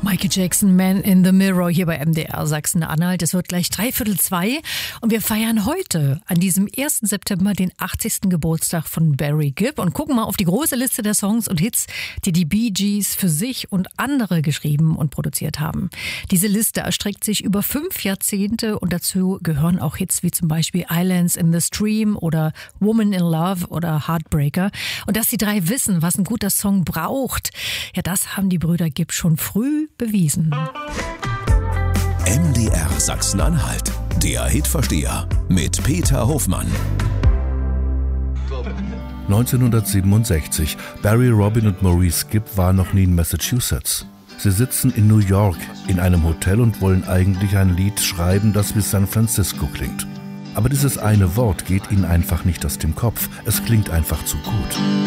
Michael Jackson, Man in the Mirror, hier bei MDR Sachsen-Anhalt. Es wird gleich 3:45 und wir feiern heute an diesem 1. September den 80. Geburtstag von Barry Gibb und gucken mal auf die große Liste der Songs und Hits, die die Bee Gees für sich und andere geschrieben und produziert haben. Diese Liste erstreckt sich über 5 Jahrzehnte und dazu gehören auch Hits wie zum Beispiel Islands in the Stream oder Woman in Love oder Heartbreaker. Und dass die drei wissen, was ein guter Song braucht, ja, das haben die Brüder Gibb schon früh bewiesen. MDR Sachsen-Anhalt, der Hitversteher mit Peter Hofmann. 1967. Barry, Robin und Maurice Gibb waren noch nie in Massachusetts. Sie sitzen in New York in einem Hotel und wollen eigentlich ein Lied schreiben, das wie San Francisco klingt. Aber dieses eine Wort geht ihnen einfach nicht aus dem Kopf. Es klingt einfach zu gut.